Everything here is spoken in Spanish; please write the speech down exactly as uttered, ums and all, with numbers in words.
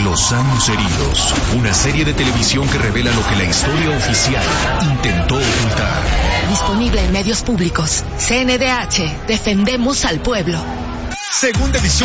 Los años heridos, una serie de televisión que revela lo que la historia oficial intentó ocultar. Disponible en medios públicos. C N D H, defendemos al pueblo. Segunda edición